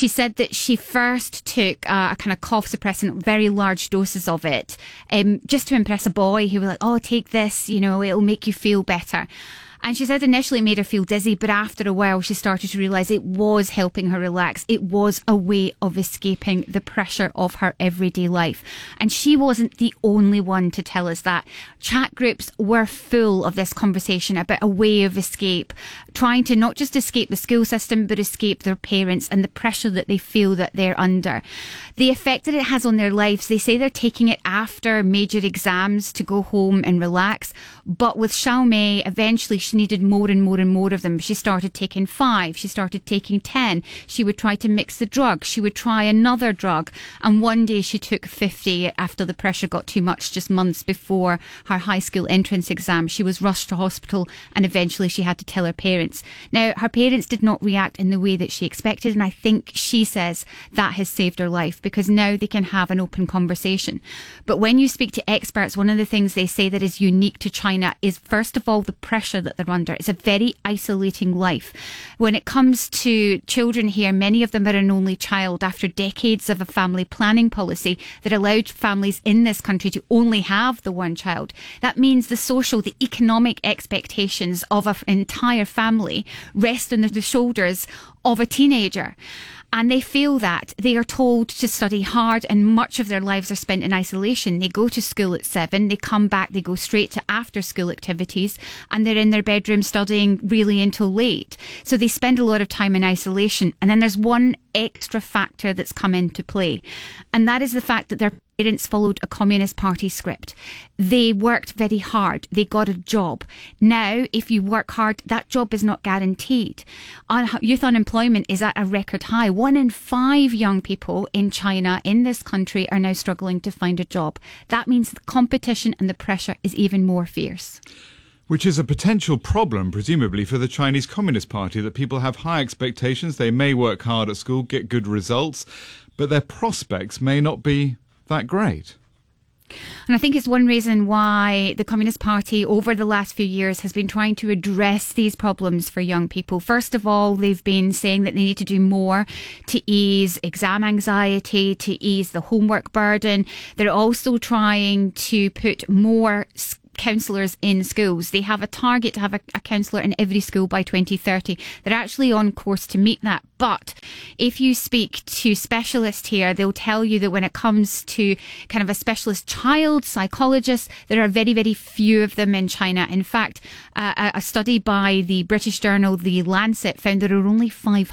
She said that she first took a kind of cough suppressant, very large doses of it, just to impress a boy who was like, oh, take this, it'll make you feel better. And she said initially it made her feel dizzy, but after a while she started to realise it was helping her relax. It was a way of escaping the pressure of her everyday life. And she wasn't the only one to tell us that. Chat groups were full of this conversation about a way of escape, trying to not just escape the school system, but escape their parents and the pressure that they feel that they're under. The effect that it has on their lives, they say they're taking it after major exams to go home and relax. But with Xiaomei, eventually she needed more and more and more of them. She started taking 5. She started taking 10. She would try to mix the drug. She would try another drug. And one day she took 50 after the pressure got too much, just months before her high school entrance exam. She was rushed to hospital and eventually she had to tell her parents. Now, her parents did not react in the way that she expected. And I think she says that has saved her life because now they can have an open conversation. But when you speak to experts, one of the things they say that is unique to China is, first of all, the pressure that they're under. It's a very isolating life. When it comes to children here, many of them are an only child after decades of a family planning policy that allowed families in this country to only have the one child. That means the social, the economic expectations of an entire family rest on the shoulders of a teenager. And they feel that they are told to study hard and much of their lives are spent in isolation. They go to school at 7, they come back, they go straight to after school activities and they're in their bedroom studying really until late. So they spend a lot of time in isolation. And then there's one extra factor that's come into play. And that is the fact that their parents followed a Communist Party script. They worked very hard. They got a job. Now, if you work hard, that job is not guaranteed. Youth unemployment is at a record high. 1 in 5 young people in China, in this country, are now struggling to find a job. That means the competition and the pressure is even more fierce. Which is a potential problem, presumably, for the Chinese Communist Party, that people have high expectations. They may work hard at school, get good results, but their prospects may not be that great. And I think it's one reason why the Communist Party over the last few years has been trying to address these problems for young people. First of all, they've been saying that they need to do more to ease exam anxiety, to ease the homework burden. They're also trying to put more counsellors in schools. They have a target to have a counsellor in every school by 2030. They're actually on course to meet that. But if you speak to specialists here, they'll tell you that when it comes to kind of a specialist child psychologist, there are very, very few of them in China. In fact, a study by the British journal, The Lancet, found there are only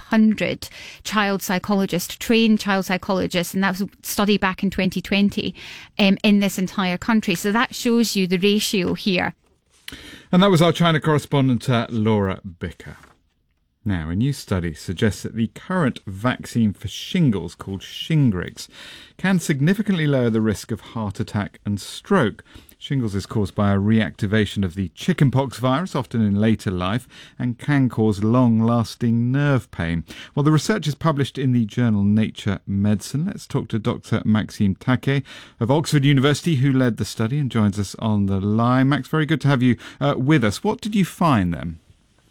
500 child psychologists, trained child psychologists, and that was a study back in 2020 in this entire country. So that shows you the ratio here. And that was our China correspondent, Laura Bicker. Now, a new study suggests that the current vaccine for shingles, called Shingrix, can significantly lower the risk of heart attack and stroke. Shingles is caused by a reactivation of the chickenpox virus, often in later life, and can cause long-lasting nerve pain. Well, the research is published in the journal Nature Medicine. Let's talk to Dr. Maxime Taquet of Oxford University, who led the study and joins us on the line. Max, very good to have you with us. What did you find then?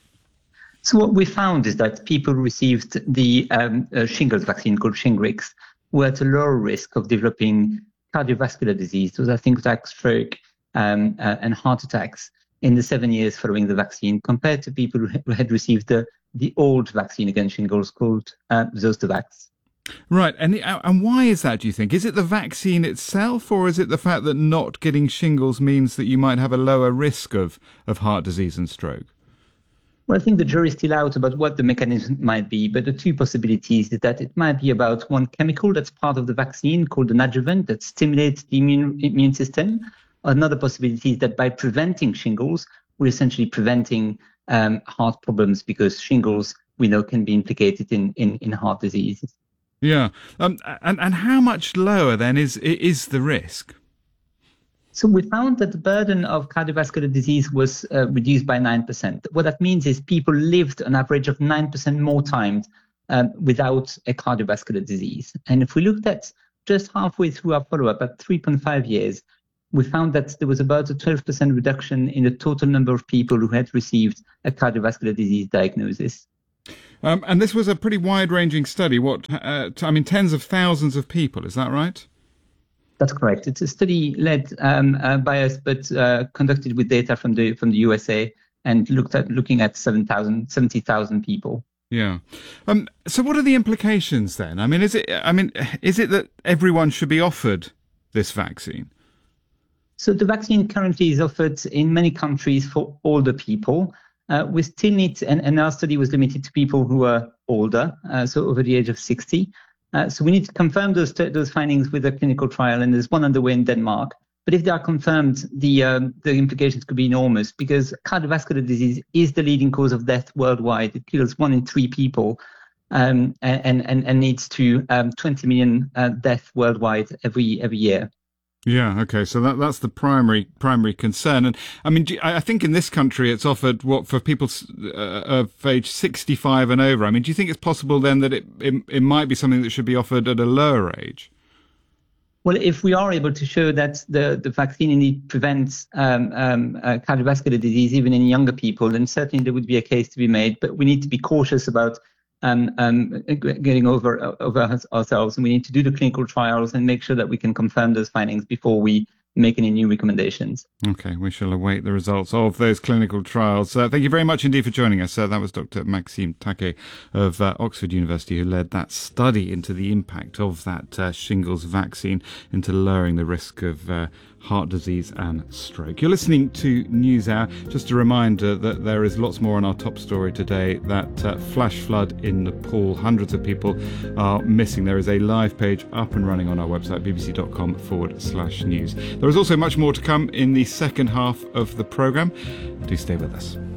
So what we found is that people who received the shingles vaccine called Shingrix were at a lower risk of developing cardiovascular disease, those are things like stroke and heart attacks, in the 7 years following the vaccine, compared to people who had received the old vaccine against shingles called Zostavax. Right, and why is that, do you think? Is it the vaccine itself, or is it the fact that not getting shingles means that you might have a lower risk of heart disease and stroke? Well, I think the jury's still out about what the mechanism might be, but the two possibilities is that it might be about one chemical that's part of the vaccine called an adjuvant that stimulates the immune system. Another possibility is that by preventing shingles, we're essentially preventing heart problems, because shingles, we know, can be implicated in heart disease. Yeah. And how much lower then is the risk? So we found that the burden of cardiovascular disease was reduced by 9%. What that means is people lived an average of 9% more time without a cardiovascular disease. And if we looked at just halfway through our follow-up at 3.5 years, we found that there was about a 12% reduction in the total number of people who had received a cardiovascular disease diagnosis. And this was a pretty wide-ranging study. Tens of thousands of people. Is that right? That's correct. It's a study led by us, but conducted with data from the USA, and looking at 70,000 people. Yeah. So what are the implications then? Is it that everyone should be offered this vaccine? So the vaccine currently is offered in many countries for older people. We still need, and our study was limited to people who are older, so over the age of 60. So we need to confirm those findings with a clinical trial, and there's one underway in Denmark. But if they are confirmed, the implications could be enormous, because cardiovascular disease is the leading cause of death worldwide. It kills 1 in 3 people, and leads to 20 million deaths worldwide every year. Yeah. Okay. So that's the primary concern. And I think in this country it's offered for people of age 65 and over. Do you think it's possible then that it might be something that should be offered at a lower age? Well, if we are able to show that the vaccine indeed prevents cardiovascular disease even in younger people, then certainly there would be a case to be made. But we need to be cautious about getting over ourselves, and we need to do the clinical trials and make sure that we can confirm those findings before we make any new recommendations. Okay, we shall await the results of those clinical trials. Thank you very much indeed for joining us. That was Dr. Maxime Taquet of Oxford University, who led that study into the impact of that shingles vaccine into lowering the risk of heart disease and stroke. You're listening to NewsHour. Just a reminder that there is lots more on our top story today, that flash flood in Nepal. Hundreds of people are missing. There is a live page up and running on our website, bbc.com/news. There is also much more to come in the second half of the programme. Do stay with us.